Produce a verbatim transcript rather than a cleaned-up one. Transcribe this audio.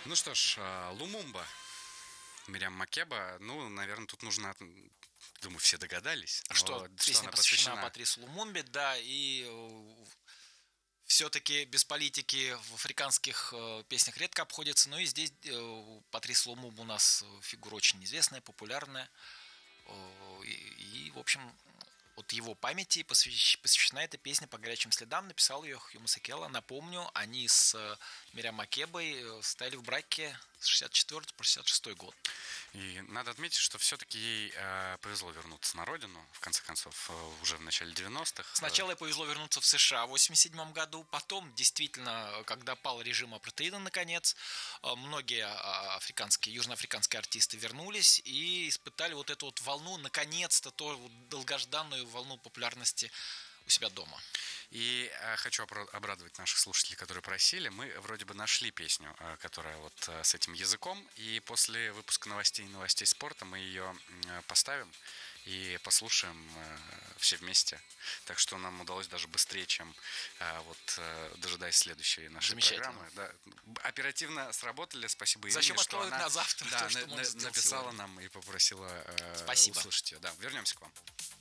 Ну что ж, а, Лумумба, Мириам Макеба, ну, наверное, тут нужно, думаю, все догадались, Что но что песня она посвящена посвящена. Патрису Лумумбе, да, и все-таки без политики в африканских э, песнях редко обходится, но и здесь э, Патрис Лумумба у нас фигура очень известная, популярная, Э, и, и, в общем, от его памяти посвящ- посвящена эта песня «По горячим следам». Написал ее Хью Масакела. Напомню, они с э, Мириам Макебой э, стояли в браке с шестьдесят четвёртого по шестьдесят шестой год. И надо отметить, что все-таки ей э, повезло вернуться на родину, в конце концов, э, уже в начале девяностых. Э, Сначала ей повезло вернуться в США в восемьдесят седьмом году, потом, действительно, когда пал режим апартеида, наконец, э, многие а, африканские, южноафриканские артисты вернулись и испытали вот эту вот волну, наконец-то, ту вот долгожданную волну популярности у себя дома. И э, хочу опро- обрадовать наших слушателей, которые просили. Мы вроде бы нашли песню, э, которая вот э, с этим языком, и после выпуска новостей и новостей спорта мы ее э, поставим и послушаем э, все вместе. Так что нам удалось даже быстрее, чем э, вот э, дожидаясь следующей нашей программы. Да, оперативно сработали. Спасибо Ирине, Зачем что откладывать она на завтра да, то, что на- можно на- сделать написала сегодня? нам и попросила э, Спасибо. услышать ее. Да, вернемся к вам.